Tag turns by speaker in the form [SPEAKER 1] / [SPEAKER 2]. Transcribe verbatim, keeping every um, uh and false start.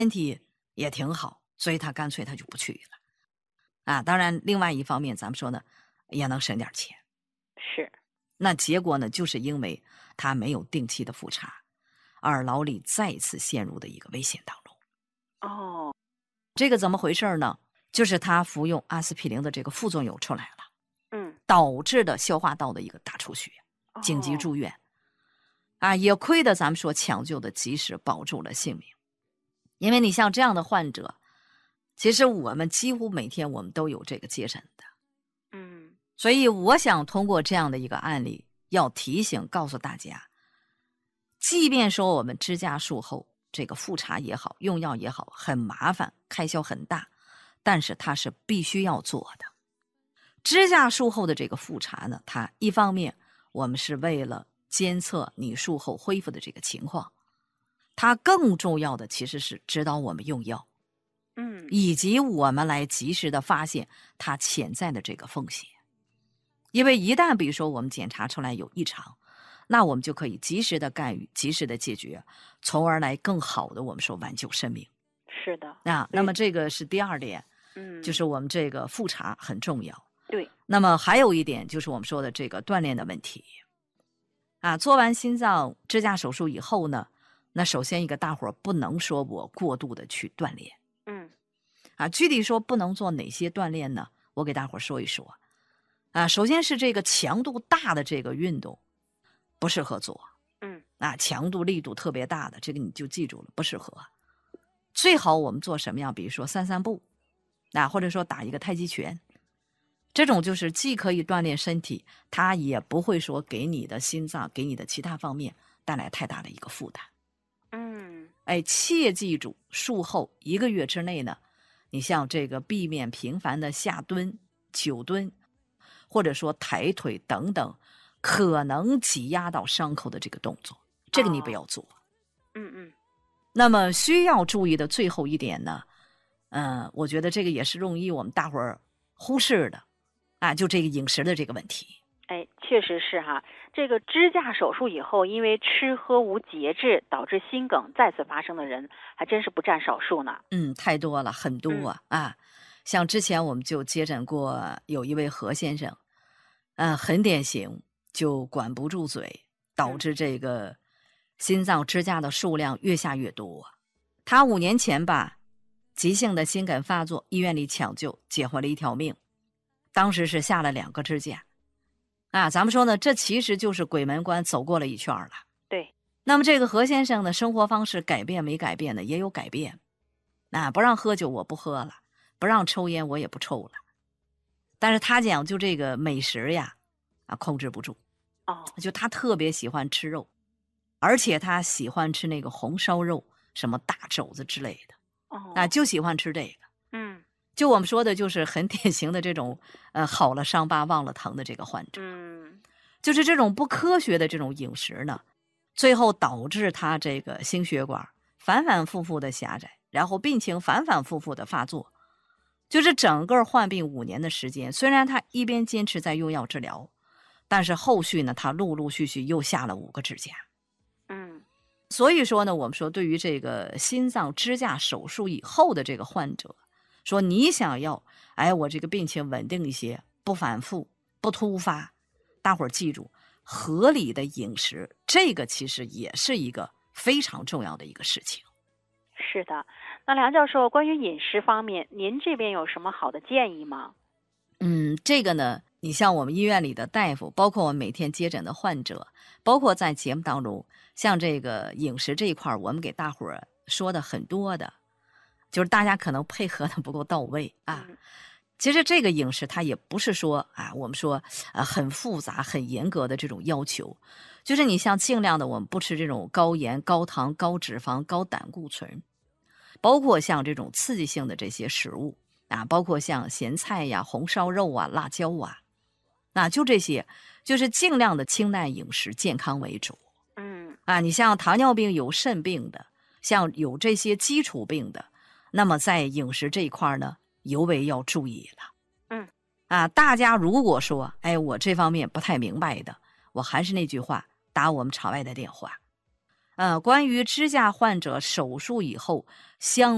[SPEAKER 1] 身体也挺好，所以他干脆他就不去了。啊，当然另外一方面咱们说呢，也能省点钱。
[SPEAKER 2] 是。
[SPEAKER 1] 那结果呢，就是因为他没有定期的复查，而老李再次陷入的一个危险当中。
[SPEAKER 2] 哦。
[SPEAKER 1] 这个怎么回事呢？就是他服用阿司匹林的这个副作用出来了，
[SPEAKER 2] 嗯，
[SPEAKER 1] 导致的消化道的一个大出血，紧急住
[SPEAKER 2] 哦。
[SPEAKER 1] 院。啊，也亏得咱们说抢救的及时，保住了性命。因为你像这样的患者，其实我们几乎每天我们都有这个接诊的。
[SPEAKER 2] 嗯。
[SPEAKER 1] 所以我想通过这样的一个案例，要提醒告诉大家，即便说我们支架术后这个复查也好，用药也好，很麻烦，开销很大，但是它是必须要做的。支架术后的这个复查呢，它一方面我们是为了监测你术后恢复的这个情况，它更重要的其实是指导我们用药，
[SPEAKER 2] 嗯，
[SPEAKER 1] 以及我们来及时的发现它潜在的这个风险。因为一旦比如说我们检查出来有异常，那我们就可以及时的干预，及时的解决，从而来更好的我们说挽救生命。
[SPEAKER 2] 是的。
[SPEAKER 1] 啊，那么这个是第二点，
[SPEAKER 2] 嗯，
[SPEAKER 1] 就是我们这个复查很重要。
[SPEAKER 2] 对。
[SPEAKER 1] 那么还有一点就是我们说的这个锻炼的问题。啊，做完心脏支架手术以后呢，那首先一个大伙儿不能说我过度的去锻炼。
[SPEAKER 2] 嗯。
[SPEAKER 1] 啊，具体说不能做哪些锻炼呢？我给大伙儿说一说。啊，首先是这个强度大的这个运动不适合做。
[SPEAKER 2] 嗯。
[SPEAKER 1] 啊，强度力度特别大的这个你就记住了，不适合。最好我们做什么样？比如说散散步，啊，或者说打一个太极拳，这种就是既可以锻炼身体，它也不会说给你的心脏、给你的其他方面带来太大的一个负担。
[SPEAKER 2] 嗯。
[SPEAKER 1] 哎，切记住，术后一个月之内呢，你像这个避免频繁的下蹲、久蹲，或者说抬腿等等，可能挤压到伤口的这个动作，这个你不要做。
[SPEAKER 2] 嗯嗯。
[SPEAKER 1] 那么需要注意的最后一点呢，嗯、呃，我觉得这个也是容易我们大伙儿忽视的，啊，就这个饮食的这个问题。
[SPEAKER 2] 哎，确实是哈。这个支架手术以后，因为吃喝无节制导致心梗再次发生的人，还真是不占少数呢。
[SPEAKER 1] 嗯，太多了，很多啊。
[SPEAKER 2] 嗯、
[SPEAKER 1] 啊，像之前我们就接诊过有一位何先生，嗯、呃，很典型，就管不住嘴，导致这个心脏支架的数量越下越多。他五年前吧，急性的心梗发作，医院里抢救，捡回了一条命。当时是下了两个支架。啊，咱们说呢，这其实就是鬼门关走过了一圈了。
[SPEAKER 2] 对。
[SPEAKER 1] 那么这个何先生的生活方式改变没改变呢？也有改变。啊，不让喝酒我不喝了，不让抽烟我也不抽了。但是他讲就这个美食呀，啊，控制不住。
[SPEAKER 2] 哦。
[SPEAKER 1] 就他特别喜欢吃肉，而且他喜欢吃那个红烧肉，什么大肘子之类的。
[SPEAKER 2] 哦。
[SPEAKER 1] 啊，就喜欢吃这个。
[SPEAKER 2] 嗯。
[SPEAKER 1] 就我们说的就是很典型的这种呃好了伤疤忘了疼的这个患者。
[SPEAKER 2] 嗯。
[SPEAKER 1] 就是这种不科学的这种饮食呢，最后导致他这个心血管反反复复的狭窄，然后病情反反复复的发作。就是整个患病五年的时间，虽然他一边坚持在用药治疗，但是后续呢，他陆陆续续又下了五个支架。
[SPEAKER 2] 嗯。
[SPEAKER 1] 所以说呢，我们说对于这个心脏支架手术以后的这个患者，说你想要，哎，我这个病情稳定一些，不反复，不突发，大伙儿记住，合理的饮食，这个其实也是一个非常重要的一个事情。
[SPEAKER 2] 是的。那梁教授，关于饮食方面，您这边有什么好的建议吗？
[SPEAKER 1] 嗯，这个呢，你像我们医院里的大夫，包括我们每天接诊的患者，包括在节目当中，像这个饮食这一块，我们给大伙儿说的很多的，就是大家可能配合的不够到位啊。
[SPEAKER 2] 嗯、
[SPEAKER 1] 其实这个饮食它也不是说啊，我们说呃很复杂、很严格的这种要求，就是你像尽量的我们不吃这种高盐、高糖、高脂肪、高胆固醇，包括像这种刺激性的这些食物啊，包括像咸菜呀、红烧肉啊、辣椒啊，那就这些，就是尽量的清淡饮食，健康为主。
[SPEAKER 2] 嗯。
[SPEAKER 1] 啊，你像糖尿病有肾病的，像有这些基础病的，那么在饮食这一块呢，尤为要注意了。
[SPEAKER 2] 嗯。
[SPEAKER 1] 啊，大家如果说，哎，我这方面不太明白的，我还是那句话，打我们场外的电话。呃，关于支架患者手术以后相